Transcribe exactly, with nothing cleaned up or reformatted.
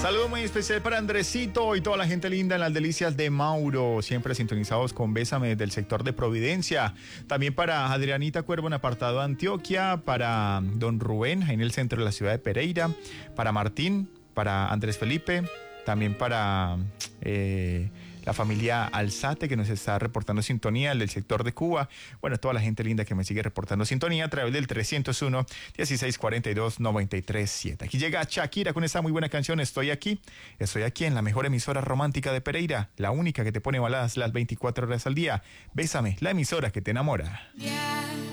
Saludo muy especial para Andresito y toda la gente linda en las delicias de Mauro, siempre sintonizados con Bésame desde el sector de Providencia. También para Adrianita Cuervo en apartado de Antioquia, para don Rubén en el centro de la ciudad de Pereira, para Martín, para Andrés Felipe, también para eh, la familia Alzate que nos está reportando sintonía, el del sector de Cuba. Bueno, toda la gente linda que me sigue reportando sintonía a través del trescientos uno, dieciséis cuarenta y dos, noventa y tres siete. Aquí llega Shakira con esta muy buena canción, Estoy aquí. Estoy aquí en la mejor emisora romántica de Pereira, la única que te pone baladas las veinticuatro horas al día. Bésame, la emisora que te enamora. Yeah.